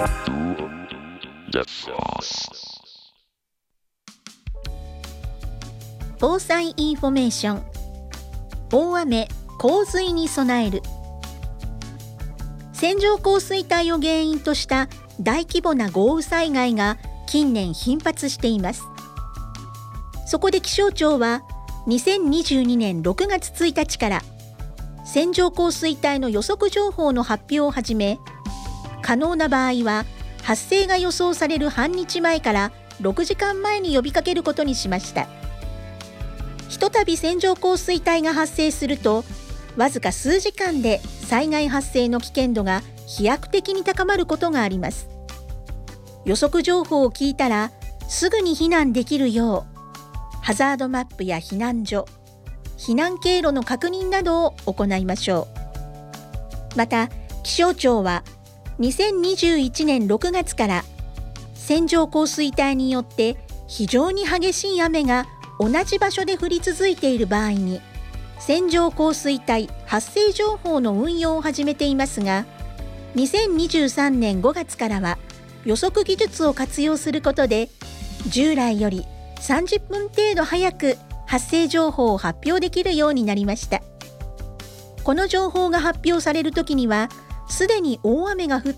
防災インフォメーション。大雨・洪水に備える。線状降水帯を原因とした大規模な豪雨災害が近年頻発しています。そこで気象庁は2022年6月1日から線状降水帯の予測情報の発表を始め、可能な場合は発生が予想される半日前から6時間前に呼びかけることにしました。ひとたび線状降水帯が発生すると、わずか数時間で災害発生の危険度が飛躍的に高まることがあります。予測情報を聞いたらすぐに避難できるよう、ハザードマップや避難所、避難経路の確認などを行いましょう。また、気象庁は2021年6月から線状降水帯によって非常に激しい雨が同じ場所で降り続いている場合に線状降水帯発生情報の運用を始めていますが、2023年5月からは予測技術を活用することで従来より30分程度早く発生情報を発表できるようになりました。この情報が発表されるときにはすでに大雨が降っ